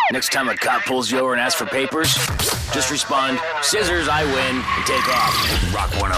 Next time a cop pulls you over and asks for papers, just respond, scissors, I win, and take off. Rock 101.